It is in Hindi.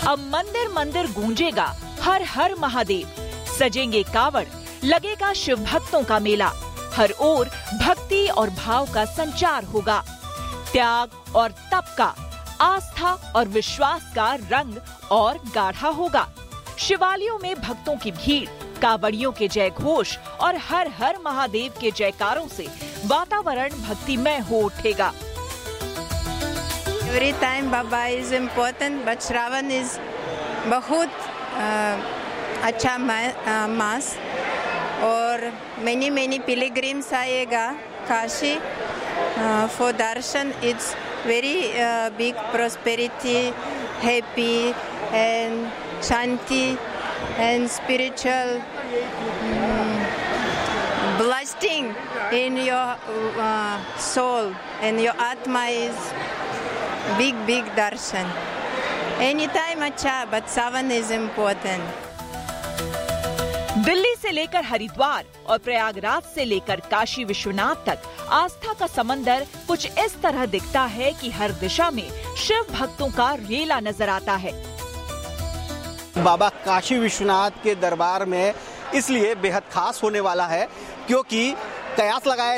अब मंदिर मंदिर गूंजेगा हर हर महादेव, सजेंगे कावड़, लगेगा शिव भक्तों का मेला। हर ओर भक्ति और भाव का संचार होगा। त्याग और तप का, आस्था और विश्वास का रंग और गाढ़ा होगा। शिवालयों में भक्तों की भीड़, कावड़ियों के जय घोष और हर हर महादेव के जयकारों से वातावरण भक्तिमय हो उठेगा। Every time Baba is important, but Shravan is बहुत अच्छा मास और many pilgrims आएगा Kashi for darshan. It's very big prosperity, happy and shanti and spiritual blessing in your soul, and your atma is big darshan. Anytime acha, but Sawan is important. Delhi से लेकर हरिद्वार और प्रयागराज से लेकर काशी विश्वनाथ तक आस्था का समंदर कुछ इस तरह दिखता है कि हर दिशा में शिव भक्तों का रेला नजर आता है। बाबा काशी विश्वनाथ के दरबार में इसलिए बेहद खास होने वाला है क्योंकि कयास लगाया